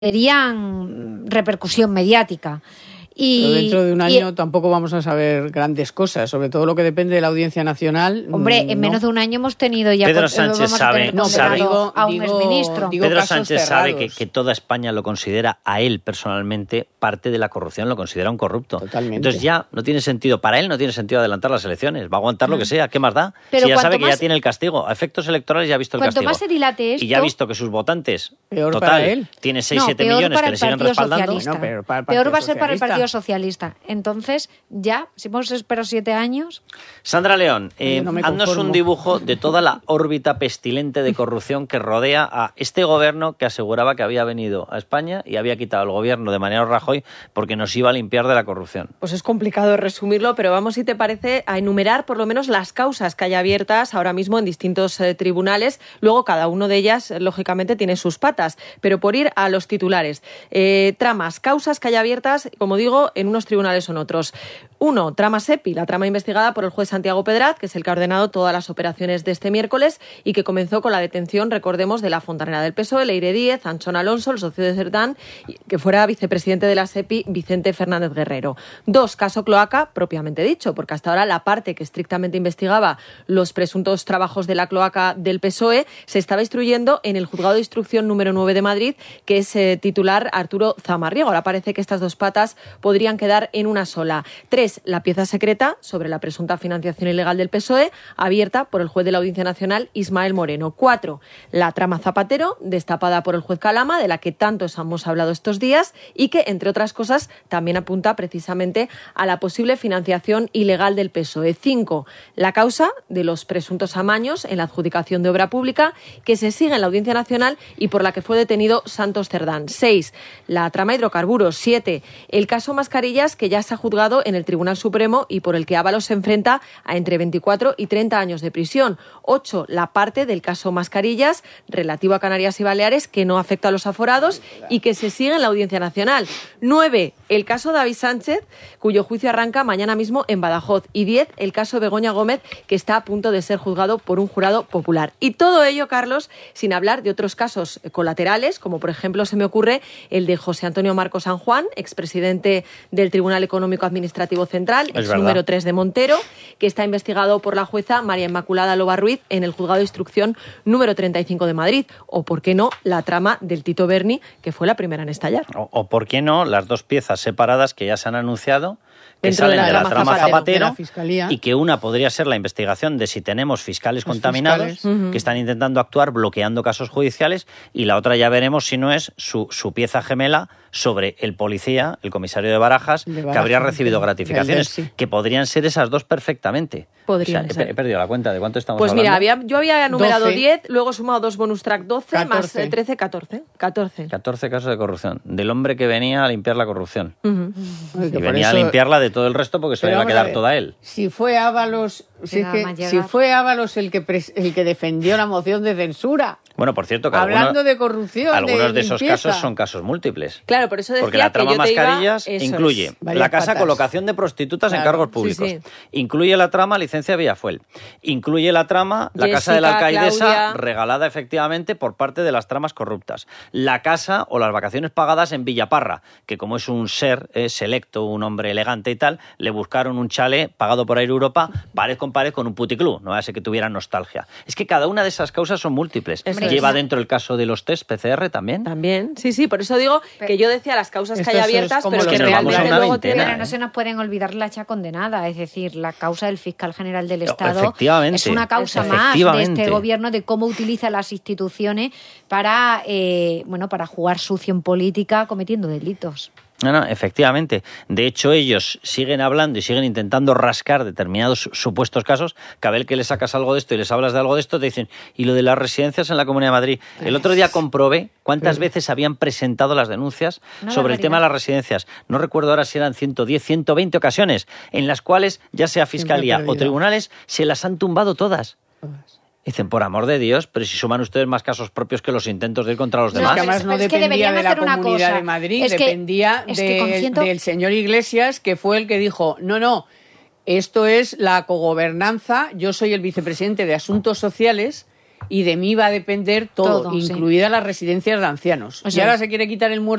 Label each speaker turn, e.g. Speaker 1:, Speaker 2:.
Speaker 1: tendrían repercusión mediática.
Speaker 2: Pero dentro de un año tampoco vamos a saber grandes cosas, sobre todo lo que depende de la Audiencia Nacional.
Speaker 1: Hombre, en menos de un año hemos tenido ya...
Speaker 3: Pedro Sánchez sabe
Speaker 1: a un exministro.
Speaker 3: Pedro Sánchez sabe que toda España lo considera a él personalmente parte de la corrupción, lo considera un corrupto.
Speaker 2: Totalmente.
Speaker 3: Entonces ya no tiene sentido, para él no tiene sentido adelantar las elecciones, va a aguantar lo que sea, ¿qué más da?
Speaker 1: Pero
Speaker 3: si ya sabe que
Speaker 1: más,
Speaker 3: ya tiene el castigo, a efectos electorales ya ha visto el castigo.
Speaker 1: Cuanto más se dilate esto...
Speaker 3: Y ya ha visto que sus votantes,
Speaker 2: peor
Speaker 3: total,
Speaker 2: para él.
Speaker 3: Tiene 6-7 millones que le siguen respaldando.
Speaker 1: Peor va a ser para el Partido Socialista. Entonces, ya, si hemos esperado 7 años...
Speaker 3: Sandra León, haznos un dibujo de toda la órbita pestilente de corrupción que rodea a este gobierno que aseguraba que había venido a España y había quitado el gobierno de Mariano Rajoy porque nos iba a limpiar de la corrupción.
Speaker 4: Pues es complicado resumirlo, pero vamos, si te parece, a enumerar por lo menos las causas que hay abiertas ahora mismo en distintos tribunales. Luego, cada uno de ellas, lógicamente, tiene sus patas. Pero por ir a los titulares. Tramas, causas que hay abiertas, como digo, en unos tribunales o en otros. 1. Trama SEPI, la trama investigada por el juez Santiago Pedraz, que es el que ha ordenado todas las operaciones de este miércoles y que comenzó con la detención, recordemos, de la fontanera del PSOE, Leire Díez, Anchón Alonso, el socio de Cerdán, que fuera vicepresidente de la SEPI, Vicente Fernández Guerrero. 2. Caso cloaca, propiamente dicho, porque hasta ahora la parte que estrictamente investigaba los presuntos trabajos de la cloaca del PSOE se estaba instruyendo en el Juzgado de Instrucción número 9 de Madrid, que es titular Arturo Zamarriego. Ahora parece que estas dos patas podrían quedar en una sola. 3. La pieza secreta sobre la presunta financiación ilegal del PSOE, abierta por el juez de la Audiencia Nacional, Ismael Moreno. 4. La trama Zapatero, destapada por el juez Calama, de la que tanto hemos hablado estos días y que, entre otras cosas, también apunta precisamente a la posible financiación ilegal del PSOE. 5. La causa de los presuntos amaños en la adjudicación de obra pública que se sigue en la Audiencia Nacional y por la que fue detenido Santos Cerdán. 6. La trama hidrocarburos. 7. El caso Mascarillas, que ya se ha juzgado en el Tribunal Supremo y por el que Ábalos se enfrenta a entre 24 y 30 años de prisión. 8. La parte del caso Mascarillas relativo a Canarias y Baleares que no afecta a los aforados y que se sigue en la Audiencia Nacional. 9. El caso David Sánchez, cuyo juicio arranca mañana mismo en Badajoz. Y 10. El caso Begoña Gómez, que está a punto de ser juzgado por un jurado popular. Y todo ello, Carlos, sin hablar de otros casos colaterales, como por ejemplo se me ocurre el de José Antonio Marco San Juan, expresidente del Tribunal Económico Administrativo Central, ex número 3 de Montero, que está investigado por la jueza María Inmaculada Loba Ruiz en el Juzgado de Instrucción número 35 de Madrid. O, ¿por qué no?, la trama del Tito Berni, que fue la primera en estallar.
Speaker 3: O ¿por qué no?, las dos piezas separadas que ya se han anunciado, que
Speaker 4: dentro
Speaker 3: salen de la trama Zapatero
Speaker 2: Fiscalía.
Speaker 3: Y que una podría ser la investigación de si tenemos fiscales contaminados que están intentando actuar bloqueando casos judiciales, y la otra ya veremos si no es su pieza gemela sobre el policía, el comisario de Barajas, que habría recibido gratificaciones, que podrían ser esas dos perfectamente.
Speaker 4: Podrían ser.
Speaker 3: He perdido la cuenta de cuánto estamos
Speaker 4: pues
Speaker 3: hablando.
Speaker 4: Mira, yo había numerado
Speaker 2: 12.
Speaker 4: 10, luego he sumado 2 bonus track 12,
Speaker 2: 14.
Speaker 4: más 13, 14.
Speaker 3: 14 casos de corrupción, del hombre que venía a limpiar la corrupción.
Speaker 2: Ay,
Speaker 3: Y venía a limpiarla de todo el resto porque se le iba a quedar toda a él.
Speaker 2: Si fue Ábalos, si fue Ábalos el que defendió la moción de censura.
Speaker 3: Bueno, por cierto, que
Speaker 2: hablando de corrupción,
Speaker 3: algunos de esos
Speaker 2: limpieza.
Speaker 3: casos son casos múltiples.
Speaker 4: Claro, por eso decía
Speaker 3: porque la trama
Speaker 4: que yo te
Speaker 3: Mascarillas
Speaker 4: iba,
Speaker 3: incluye la casa
Speaker 2: patas.
Speaker 3: colocación de prostitutas en cargos públicos, incluye la trama licencia Villafuel, incluye la trama la casa de la alcaidesa
Speaker 4: Claudia,
Speaker 3: regalada efectivamente por parte de las tramas corruptas, la casa o las vacaciones pagadas en Villaparra, que como es un ser selecto, un hombre elegante y tal, le buscaron un chalet pagado por Air Europa, pared con pared con un puticlub, no hace que tuvieran nostalgia. Es que cada una de esas causas son múltiples. Lleva dentro el caso de los test PCR también.
Speaker 4: También, sí, por eso digo que yo decía las causas que hay abiertas, pero que
Speaker 3: nos vamos a
Speaker 4: realmente
Speaker 3: una
Speaker 4: luego
Speaker 3: veintena,
Speaker 1: Pero no se nos pueden olvidar la hacha condenada, es decir, la causa del fiscal general del Estado
Speaker 3: Efectivamente.
Speaker 1: es una causa más de este gobierno, de cómo utiliza las instituciones para jugar sucio en política cometiendo delitos.
Speaker 3: No, efectivamente. De hecho, ellos siguen hablando y siguen intentando rascar determinados supuestos casos. Cada vez que le sacas algo de esto y les hablas de algo de esto, te dicen, ¿y lo de las residencias en la Comunidad de Madrid? El otro día comprobé cuántas veces habían presentado las denuncias sobre el tema de las residencias. No recuerdo ahora si eran 110, 120 ocasiones, en las cuales, ya sea Fiscalía o tribunales, se las han tumbado todas. Dicen, por amor de Dios, pero si suman ustedes más casos propios que los intentos de ir contra los demás.
Speaker 2: Es que además no dependía de la Comunidad de Madrid, dependía del señor Iglesias, que fue el que dijo, no, esto es la cogobernanza, yo soy el vicepresidente de Asuntos Sociales y de mí va a depender todo incluidas las residencias de ancianos. Y ahora se quiere quitar el muerto